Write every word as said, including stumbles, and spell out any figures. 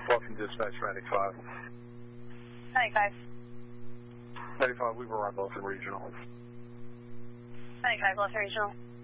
Welcome dispatch ninety-five. ninety-five. ninety-five, we were on Wilson Regional. ninety-five, Wilson Regional.